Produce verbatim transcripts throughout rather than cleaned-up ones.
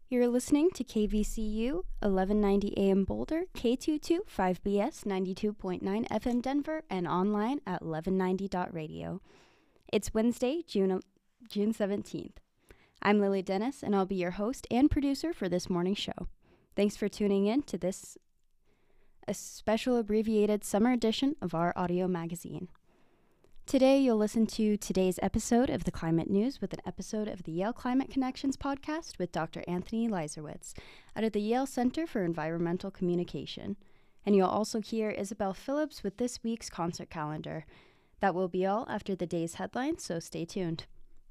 You're listening to K V C U eleven ninety A M Boulder, K two two five B S ninety-two point nine F M Denver, and online at eleven ninety dot radio. It's Wednesday, June, June seventeenth. I'm Lily Dennis, and I'll be your host and producer for this morning's show. Thanks for tuning in to this a special abbreviated summer edition of our audio magazine. Today, you'll listen to today's episode of the Climate News with an episode of the Yale Climate Connections podcast with Doctor Anthony Leiserowitz out of the Yale Center for Environmental Communication. And you'll also hear Isabel Phillips with this week's concert calendar. That will be all after the day's headlines, so stay tuned.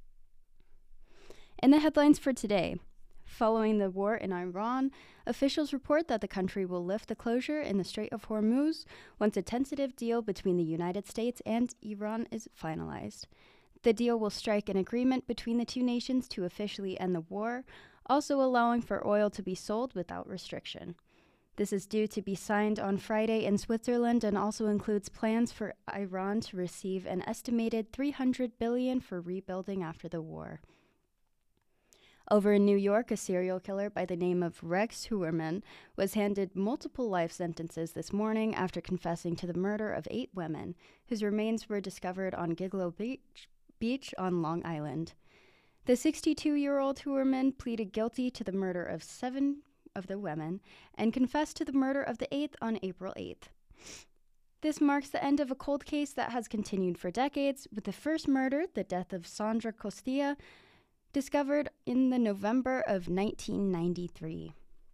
In the headlines for today, following the war in Iran, officials report that the country will lift the closure in the Strait of Hormuz once a tentative deal between the United States and Iran is finalized. The deal will strike an agreement between the two nations to officially end the war, also allowing for oil to be sold without restriction. This is due to be signed on Friday in Switzerland and also includes plans for Iran to receive an estimated three hundred billion dollars for rebuilding after the war. Over in New York, a serial killer by the name of Rex Heuermann was handed multiple life sentences this morning after confessing to the murder of eight women, whose remains were discovered on Gigolo Beach, Beach on Long Island. The sixty-two-year-old Heuermann pleaded guilty to the murder of seven of the women and confessed to the murder of the eighth on April eighth. This marks the end of a cold case that has continued for decades, with the first murder, the death of Sandra Costilla, discovered in the November of nineteen ninety-three.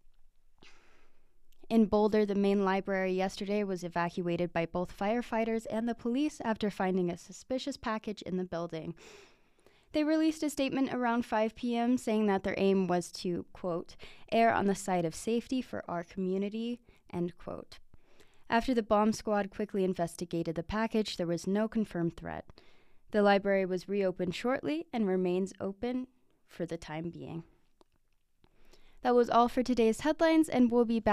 In Boulder, the main library yesterday was evacuated by both firefighters and the police after finding a suspicious package in the building. They released a statement around five p.m. saying that their aim was to, quote, err on the side of safety for our community, end quote. After the bomb squad quickly investigated the package, there was no confirmed threat. The library was reopened shortly and remains open for the time being. That was all for today's headlines, and we'll be back